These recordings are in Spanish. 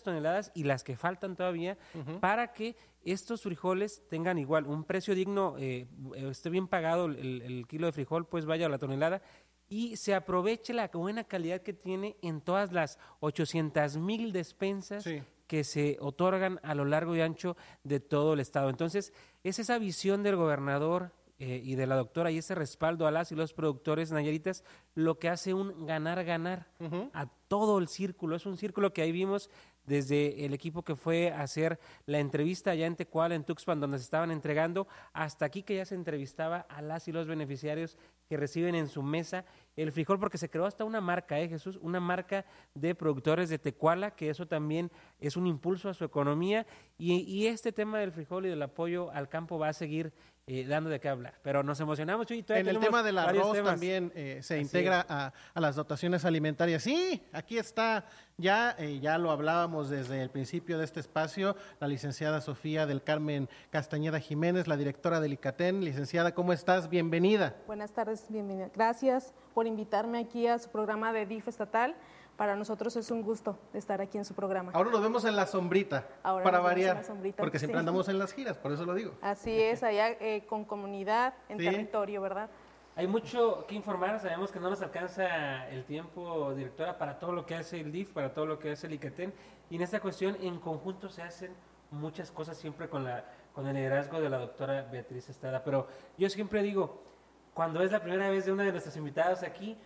toneladas y las que faltan todavía para que estos frijoles tengan igual un precio digno, esté bien pagado el kilo de frijol, pues vaya a la tonelada, y se aproveche la buena calidad que tiene en todas las 800,000 despensas que se otorgan a lo largo y ancho de todo el estado. Entonces, es esa visión del gobernador y de la doctora y ese respaldo a las y los productores nayaritas lo que hace un ganar-ganar a todo el círculo. Es un círculo que ahí vimos desde el equipo que fue a hacer la entrevista allá en Tecuala, en Tuxpan, donde se estaban entregando, hasta aquí que ya se entrevistaba a las y los beneficiarios que reciben en su mesa el frijol, porque se creó hasta una marca, Jesús, una marca de productores de Tecuala, que eso también es un impulso a su economía, y este tema del frijol y del apoyo al campo va a seguir dando de qué hablar. Pero nos emocionamos, Chuy, en el tema del arroz también se integra a las dotaciones alimentarias. Sí, aquí está, ya lo hablábamos desde el principio de este espacio, la licenciada Sofía del Carmen Castañeda Jiménez, la directora del ICATEN. Licenciada, ¿cómo estás? Bienvenida. Buenas tardes, bienvenida. Gracias por invitarme aquí a su programa de DIF estatal. Para nosotros es un gusto estar aquí en su programa. Ahora nos vemos en la sombrita, ahora para variar, sombrita, porque siempre andamos en las giras, por eso lo digo. Así es, allá con comunidad, en territorio, ¿verdad? Hay mucho que informar, sabemos que no nos alcanza el tiempo, directora, para todo lo que hace el DIF, para todo lo que hace el ICATEN, y en esta cuestión en conjunto se hacen muchas cosas siempre con el liderazgo de la doctora Beatriz Estrada, pero yo siempre digo, cuando es la primera vez de una de nuestras invitadas aquí,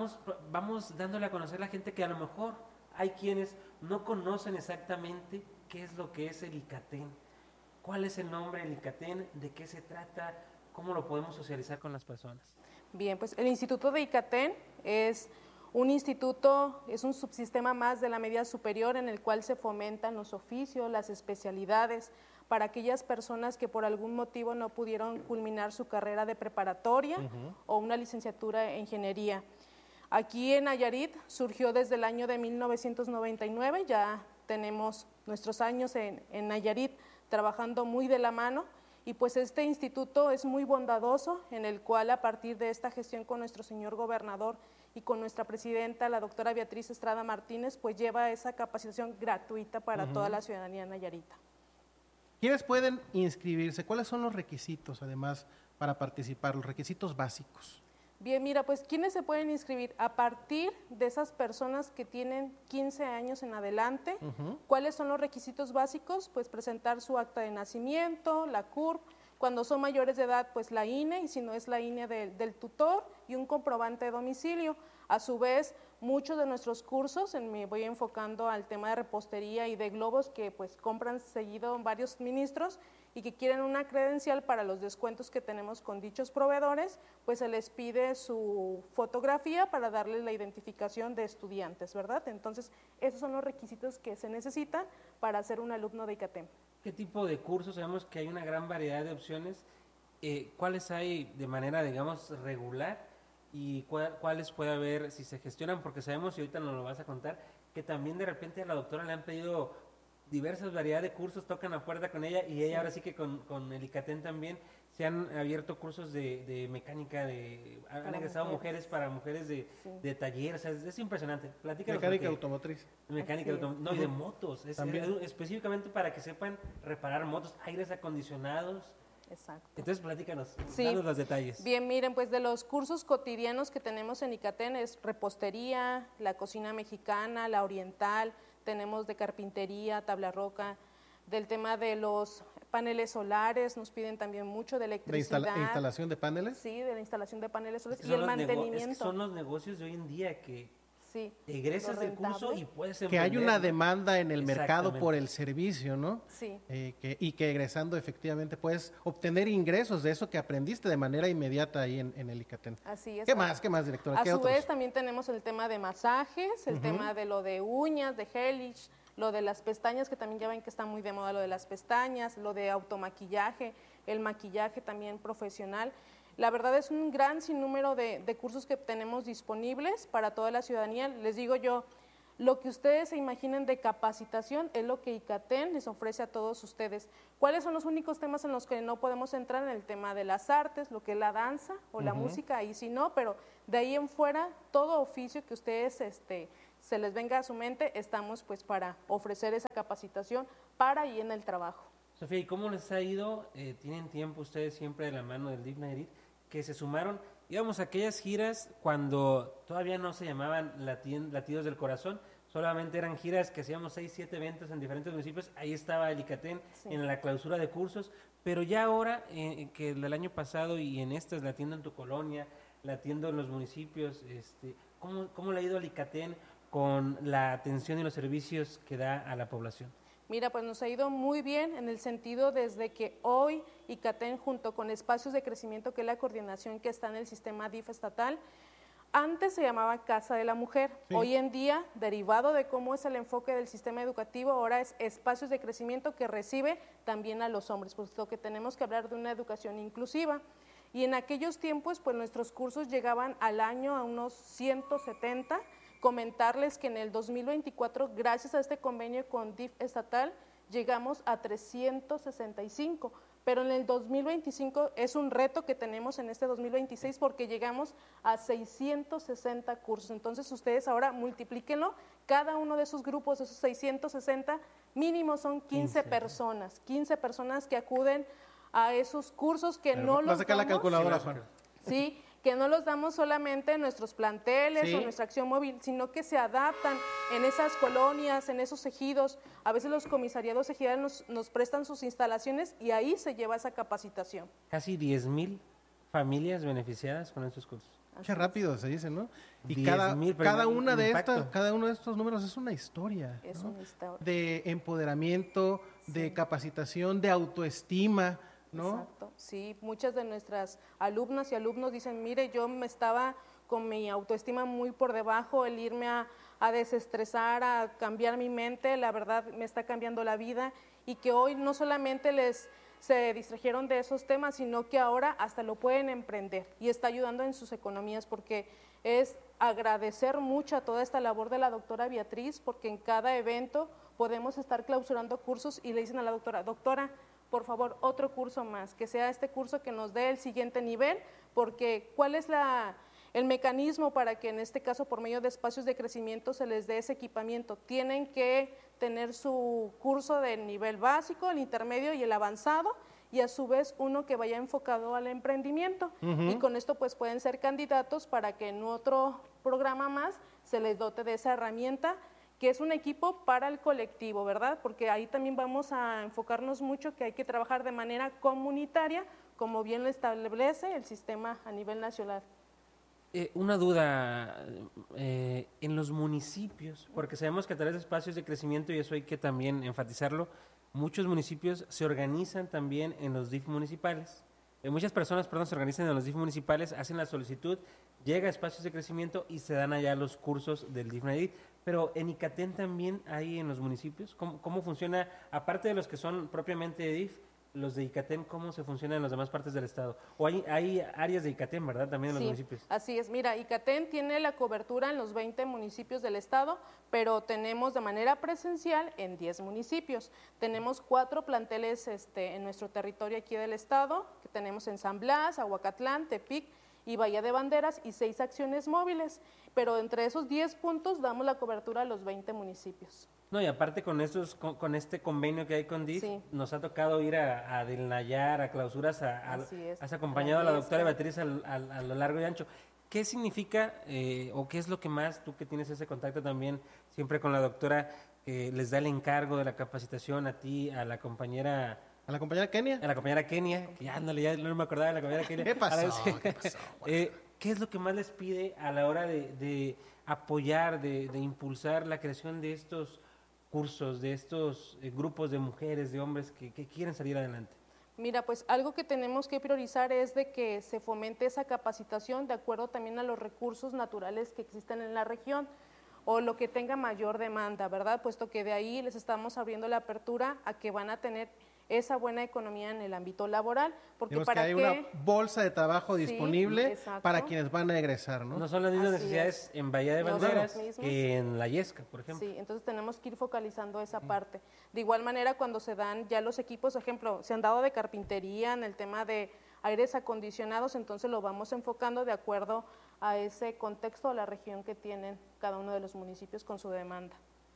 vamos dándole a conocer a la gente que a lo mejor hay quienes no conocen exactamente qué es lo que es el ICATEN, cuál es el nombre del ICATEN, de qué se trata, cómo lo podemos socializar con las personas. Bien, pues el Instituto de ICATEN es un instituto, es un subsistema más de la media superior en el cual se fomentan los oficios, las especialidades para aquellas personas que por algún motivo no pudieron culminar su carrera de preparatoria o una licenciatura en ingeniería. Aquí en Nayarit surgió desde el año de 1999, ya tenemos nuestros años en Nayarit trabajando muy de la mano, y pues este instituto es muy bondadoso, en el cual a partir de esta gestión con nuestro señor gobernador y con nuestra presidenta, la doctora Beatriz Estrada Martínez, pues lleva esa capacitación gratuita para toda la ciudadanía nayarita. ¿Quiénes pueden inscribirse? ¿Cuáles son los requisitos, además, para participar, los requisitos básicos? Bien, mira, pues ¿quiénes se pueden inscribir? A partir de esas personas que tienen 15 años en adelante. ¿Cuáles son los requisitos básicos? Pues presentar su acta de nacimiento, la CURP, cuando son mayores de edad, pues la INE, y si no es la INE del tutor, y un comprobante de domicilio. A su vez, muchos de nuestros cursos, me voy enfocando al tema de repostería y de globos, que pues compran seguido varios ministros, y que quieren una credencial para los descuentos que tenemos con dichos proveedores, pues se les pide su fotografía para darles la identificación de estudiantes, ¿verdad? Entonces, esos son los requisitos que se necesitan para ser un alumno de ICATEN. ¿Qué tipo de cursos? Sabemos que hay una gran variedad de opciones. ¿Cuáles hay de manera, digamos, regular? ¿Y cuáles puede haber si se gestionan? Porque sabemos, y ahorita nos lo vas a contar, que también de repente a la doctora le han pedido diversas variedades de cursos, tocan la puerta con ella, y ella ahora sí que con el ICATEN también se han abierto cursos de mecánica, han egresado mujeres para mujeres de taller, o sea, es impresionante. Platícanos. Mecánica automotriz. Mecánica automotriz, no, y de motos, específicamente para que sepan reparar motos, aires acondicionados. Exacto. Entonces, platícanos, danos los detalles. Bien, miren, pues de los cursos cotidianos que tenemos en ICATEN es repostería, la cocina mexicana, la oriental, tenemos de carpintería, tabla roca, del tema de los paneles solares, nos piden también mucho de electricidad. ¿De instalación de paneles? Sí, de la instalación de paneles solares y el mantenimiento. Es que son los negocios de hoy en día que egresas del curso y puedes emprender. Que hay una demanda en el mercado por el servicio, ¿no? Sí. Y que egresando efectivamente puedes obtener ingresos de eso que aprendiste de manera inmediata ahí en el ICATEN. Así es. ¿Qué más, directora? A su vez también tenemos el tema de masajes, el tema de lo de uñas, de gelish, lo de las pestañas, que también ya ven que está muy de moda lo de las pestañas, lo de automaquillaje, el maquillaje también profesional. La verdad es un gran sinnúmero de cursos que tenemos disponibles para toda la ciudadanía. Les digo yo, lo que ustedes se imaginen de capacitación es lo que ICATEN les ofrece a todos ustedes. ¿Cuáles son los únicos temas en los que no podemos entrar? En el tema de las artes, lo que es la danza o la música, ahí sí no, pero de ahí en fuera, todo oficio que ustedes se les venga a su mente, estamos pues para ofrecer esa capacitación para y en el trabajo. Sofía, ¿y cómo les ha ido? ¿Tienen tiempo ustedes siempre de la mano del DIF Nayarit que se sumaron? Íbamos a aquellas giras cuando todavía no se llamaban Latidos del Corazón, solamente eran giras que hacíamos 6, 7 eventos en diferentes municipios, ahí estaba el ICATEN en la clausura de cursos, pero ya ahora, que el año pasado y en estas, la atiendo en tu colonia, la atiendo en los municipios, ¿cómo le ha ido al ICATEN con la atención y los servicios que da a la población? Mira, pues nos ha ido muy bien en el sentido desde que hoy ICATEN junto con Espacios de Crecimiento, que es la coordinación que está en el sistema DIF estatal, antes se llamaba Casa de la Mujer, hoy en día, derivado de cómo es el enfoque del sistema educativo, ahora es Espacios de Crecimiento que recibe también a los hombres, puesto que tenemos que hablar de una educación inclusiva. Y en aquellos tiempos, pues nuestros cursos llegaban al año a unos 170. Comentarles que en el 2024, gracias a este convenio con DIF estatal, llegamos a 365, pero en el 2025 es un reto que tenemos en este 2026 porque llegamos a 660 cursos. Entonces ustedes ahora multiplíquenlo, cada uno de esos grupos, esos 660, mínimo son 15 personas que acuden a esos cursos que pero no los damos. Vas a sacar la calculadora, Juan. Sí, que no los damos solamente en nuestros planteles o nuestra acción móvil, sino que se adaptan en esas colonias, en esos ejidos. A veces los comisariados ejidales nos prestan sus instalaciones y ahí se lleva esa capacitación. Casi 10,000 familias beneficiadas con estos cursos. Qué rápido se dice, ¿no? Y 10,000, cada uno de estos números es una historia, es una historia de empoderamiento, de capacitación, de autoestima, ¿no? Exacto, sí, muchas de nuestras alumnas y alumnos dicen, mire, yo me estaba con mi autoestima muy por debajo, el irme a desestresar, a cambiar mi mente, la verdad me está cambiando la vida, y que hoy no solamente se distrajeron de esos temas, sino que ahora hasta lo pueden emprender y está ayudando en sus economías, porque es agradecer mucho a toda esta labor de la doctora Beatriz, porque en cada evento podemos estar clausurando cursos y le dicen a la doctora, por favor, otro curso más, que sea este curso que nos dé el siguiente nivel, porque ¿cuál es el mecanismo para que en este caso por medio de Espacios de Crecimiento se les dé ese equipamiento? Tienen que tener su curso de nivel básico, el intermedio y el avanzado, y a su vez uno que vaya enfocado al emprendimiento, y con esto pues pueden ser candidatos para que en otro programa más se les dote de esa herramienta, que es un equipo para el colectivo, ¿verdad? Porque ahí también vamos a enfocarnos mucho que hay que trabajar de manera comunitaria, como bien lo establece el sistema a nivel nacional. Una duda, en los municipios, porque sabemos que a través de Espacios de Crecimiento, y eso hay que también enfatizarlo, muchos municipios se organizan también en los DIF municipales. Muchas personas, se organizan en los DIF municipales, hacen la solicitud, llega a Espacios de Crecimiento y se dan allá los cursos del DIF Nayarit. Pero en ICATEN también hay en los municipios. ¿Cómo funciona, aparte de los que son propiamente de DIF, los de ICATEN, cómo se funciona en las demás partes del estado? O hay áreas de ICATEN, ¿verdad? También en los municipios. Así es. Mira, ICATEN tiene la cobertura en los 20 municipios del estado, pero tenemos de manera presencial en 10 municipios. Tenemos 4 planteles en nuestro territorio aquí del estado, que tenemos en San Blas, Aguacatlán, Tepic y Bahía de Banderas, y 6 acciones móviles, pero entre esos 10 puntos damos la cobertura a los 20 municipios. No, y aparte con este convenio que hay con DIF, nos ha tocado ir a Del Nayar, a clausuras, has acompañado a la doctora Beatriz a lo largo y ancho. ¿Qué significa o qué es lo que más, tú que tienes ese contacto también siempre con la doctora, les da el encargo de la capacitación a ti, a la compañera... ¿A la compañera Kenia? A la compañera Kenia, que ya no me acordaba de la compañera Kenia. ¿Qué pasó? ¿Qué es lo que más les pide a la hora de apoyar, de impulsar la creación de estos cursos, de estos grupos de mujeres, de hombres que quieren salir adelante? Mira, pues algo que tenemos que priorizar es de que se fomente esa capacitación de acuerdo también a los recursos naturales que existen en la región o lo que tenga mayor demanda, ¿verdad? Puesto que de ahí les estamos abriendo la apertura a que van a tener esa buena economía en el ámbito laboral. Porque digamos que hay una bolsa de trabajo disponible para quienes van a egresar, ¿no? No son las mismas necesidades en Bahía de Banderas que en La Yesca, por ejemplo. Sí, entonces tenemos que ir focalizando esa parte. De igual manera, cuando se dan ya los equipos, ejemplo, se han dado de carpintería en el tema de aires acondicionados, entonces lo vamos enfocando de acuerdo a ese contexto o la región que tienen cada uno de los municipios con su demanda.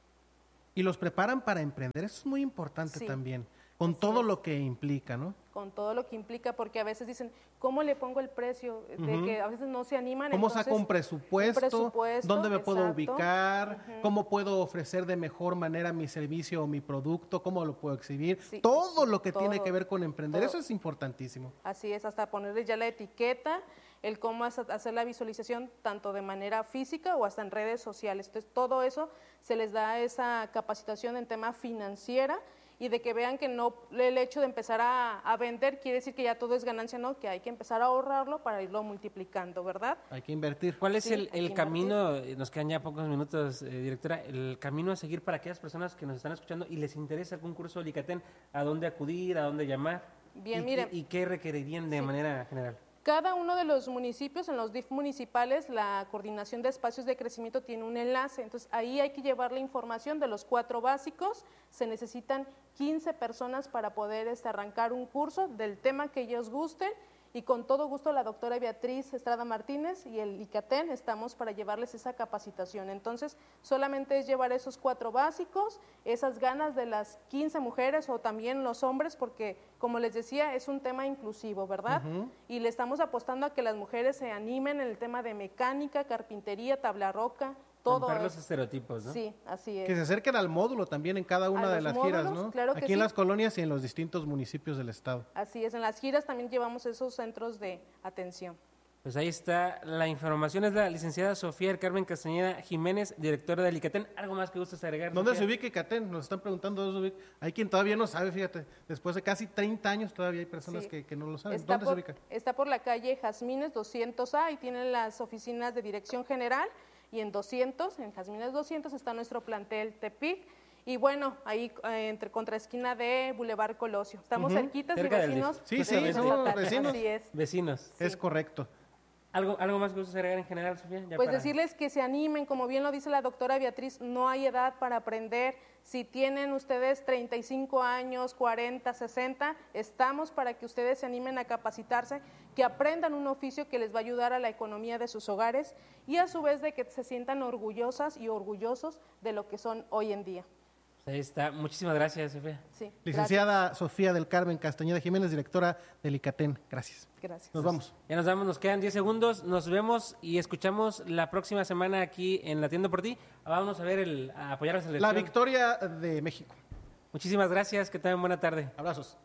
Y los preparan para emprender, eso es muy importante también, con todo lo que implica, ¿no? Con todo lo que implica, porque a veces dicen, ¿cómo le pongo el precio? De que a veces no se animan. ¿Cómo saco un presupuesto? ¿Dónde me puedo ubicar? ¿Cómo puedo ofrecer de mejor manera mi servicio o mi producto? ¿Cómo lo puedo exhibir? Todo lo que tiene que ver con emprender, eso es importantísimo. Así es, hasta ponerle ya la etiqueta, el cómo hacer la visualización tanto de manera física o hasta en redes sociales. Entonces, todo eso se les da esa capacitación en tema financiera, y de que vean que no el hecho de empezar a vender quiere decir que ya todo es ganancia, no, que hay que empezar a ahorrarlo para irlo multiplicando, ¿verdad? Hay que invertir. ¿Cuál es el camino, nos quedan ya pocos minutos, directora, el camino a seguir para aquellas personas que nos están escuchando y les interesa algún curso del ICATEN? ¿A dónde acudir, a dónde llamar? Bien, miren. ¿Y qué requerirían de manera general? Cada uno de los municipios, en los DIF municipales, la coordinación de espacios de crecimiento tiene un enlace, entonces ahí hay que llevar la información de los 4 básicos, se necesitan 15 personas para poder arrancar un curso del tema que ellos gusten, y con todo gusto la doctora Beatriz Estrada Martínez y el ICATEN estamos para llevarles esa capacitación. Entonces, solamente es llevar esos 4 básicos, esas ganas de las 15 mujeres o también los hombres, porque, como les decía, es un tema inclusivo, ¿verdad? Y le estamos apostando a que las mujeres se animen en el tema de mecánica, carpintería, tabla roca, todo. Romper los estereotipos, ¿no? Sí, así es. Que se acerquen al módulo también en cada una de las giras, ¿no? Claro que aquí en las colonias y en los distintos municipios del estado. Así es, en las giras también llevamos esos centros de atención. Pues ahí está la información, es la licenciada Sofía del Carmen Castañeda Jiménez, directora del ICATEN. ¿Algo más que gustes agregar? ¿Dónde Sofía? se ubica ICATEN? Nos están preguntando dónde se ubica. Hay quien todavía no sabe, fíjate, después de casi 30 años todavía hay personas que no lo saben. ¿Dónde se ubica? Está por la calle Jazmines 200A y tienen las oficinas de dirección general, y en 200, en Jazmines 200 está nuestro plantel Tepic, y bueno, ahí entre contraesquina de Boulevard Colosio. Estamos cerquitas y vecinos. Sí, somos vecinos. Así es. Vecinos. Sí. Es correcto. ¿Algo más que gustes agregar en general, Sofía? Pues decirles que se animen, como bien lo dice la doctora Beatriz, no hay edad para aprender. Si tienen ustedes 35 años, 40, 60, estamos para que ustedes se animen a capacitarse, que aprendan un oficio que les va a ayudar a la economía de sus hogares y a su vez de que se sientan orgullosas y orgullosos de lo que son hoy en día. Ahí está. Muchísimas gracias, Sofía. Sí, licenciada gracias. Sofía del Carmen Castañeda Jiménez, directora del ICATEN. Gracias. Gracias. Nos vamos. Ya nos vamos, nos quedan 10 segundos. Nos vemos y escuchamos la próxima semana aquí en La Tienda por Ti. Vamos a ver a apoyar a la selección. La victoria de México. Muchísimas gracias, que tengan buena tarde. Abrazos.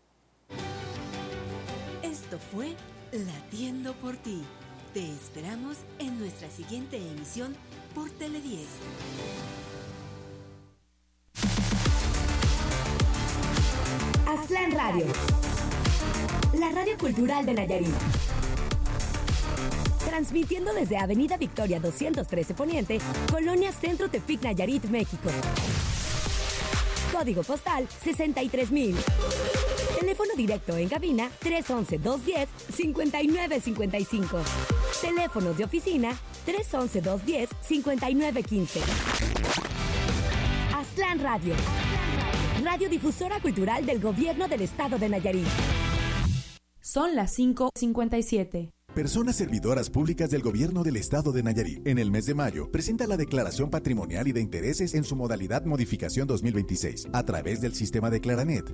Esto fue Latiendo por Ti. Te esperamos en nuestra siguiente emisión por Tele10. Aztlán Radio, la radio cultural de Nayarit. Transmitiendo desde Avenida Victoria 213 Poniente, Colonia Centro Tepic, Nayarit, México. Código postal 63,000. Teléfono directo en cabina 311-210-5955. Teléfonos de oficina 311-210-5915. Aztlán Radio. Radiodifusora cultural del Gobierno del Estado de Nayarit. Son las 5:57. Personas servidoras públicas del Gobierno del Estado de Nayarit. En el mes de mayo, presenta la declaración patrimonial y de intereses en su modalidad modificación 2026 a través del sistema de Declaranet.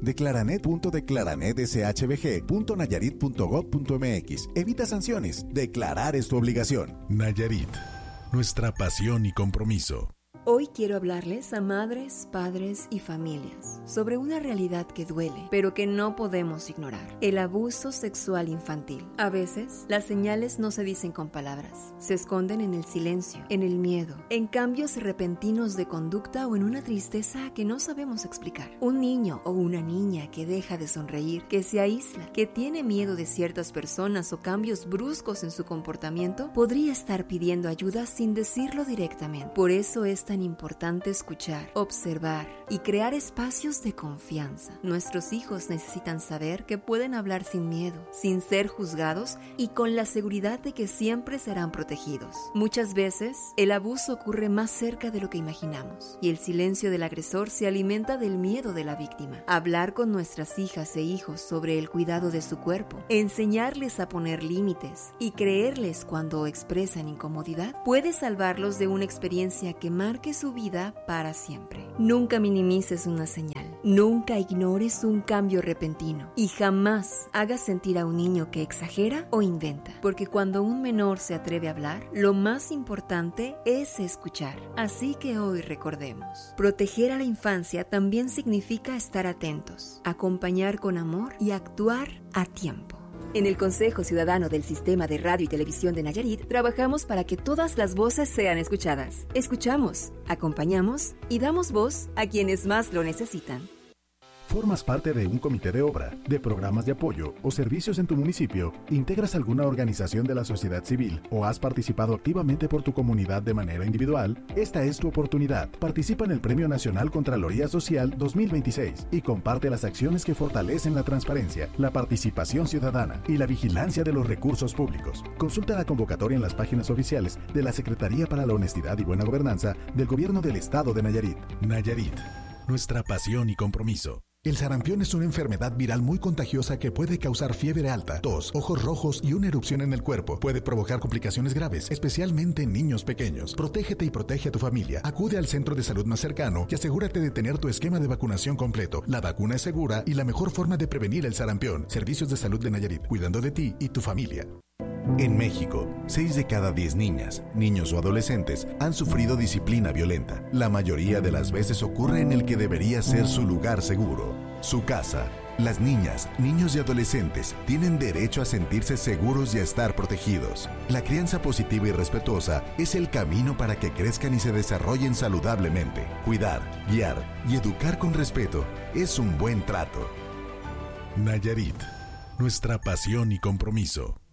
Declaranet.declaranet.nayarit.gov.mx. Evita sanciones. Declarar es tu obligación. Nayarit, nuestra pasión y compromiso. Hoy quiero hablarles a madres, padres y familias sobre una realidad que duele, pero que no podemos ignorar: el abuso sexual infantil. A veces, las señales no se dicen con palabras, se esconden en el silencio, en el miedo, en cambios repentinos de conducta o en una tristeza que no sabemos explicar. Un niño o una niña que deja de sonreír, que se aísla, que tiene miedo de ciertas personas o cambios bruscos en su comportamiento, podría estar pidiendo ayuda sin decirlo directamente. Por eso es tan tan importante escuchar, observar y crear espacios de confianza. Nuestros hijos necesitan saber que pueden hablar sin miedo, sin ser juzgados y con la seguridad de que siempre serán protegidos. Muchas veces, el abuso ocurre más cerca de lo que imaginamos y el silencio del agresor se alimenta del miedo de la víctima. Hablar con nuestras hijas e hijos sobre el cuidado de su cuerpo, enseñarles a poner límites y creerles cuando expresan incomodidad puede salvarlos de una experiencia que marque su vida para siempre. Nunca minimices una señal, nunca ignores un cambio repentino y jamás hagas sentir a un niño que exagera o inventa, porque cuando un menor se atreve a hablar, lo más importante es escuchar. Así que hoy recordemos, proteger a la infancia también significa estar atentos, acompañar con amor y actuar a tiempo. En el Consejo Ciudadano del Sistema de Radio y Televisión de Nayarit, trabajamos para que todas las voces sean escuchadas. Escuchamos, acompañamos y damos voz a quienes más lo necesitan. ¿Formas parte de un comité de obra, de programas de apoyo o servicios en tu municipio? ¿Integras alguna organización de la sociedad civil o has participado activamente por tu comunidad de manera individual? Esta es tu oportunidad. Participa en el Premio Nacional Contraloría Social 2026 y comparte las acciones que fortalecen la transparencia, la participación ciudadana y la vigilancia de los recursos públicos. Consulta la convocatoria en las páginas oficiales de la Secretaría para la Honestidad y Buena Gobernanza del Gobierno del Estado de Nayarit. Nayarit, nuestra pasión y compromiso. El sarampión es una enfermedad viral muy contagiosa que puede causar fiebre alta, tos, ojos rojos y una erupción en el cuerpo. Puede provocar complicaciones graves, especialmente en niños pequeños. Protégete y protege a tu familia. Acude al centro de salud más cercano y asegúrate de tener tu esquema de vacunación completo. La vacuna es segura y la mejor forma de prevenir el sarampión. Servicios de Salud de Nayarit, cuidando de ti y tu familia. En México, 6 de cada 10 niñas, niños o adolescentes han sufrido disciplina violenta. La mayoría de las veces ocurre en el que debería ser su lugar seguro, su casa. Las niñas, niños y adolescentes tienen derecho a sentirse seguros y a estar protegidos. La crianza positiva y respetuosa es el camino para que crezcan y se desarrollen saludablemente. Cuidar, guiar y educar con respeto es un buen trato. Nayarit, nuestra pasión y compromiso.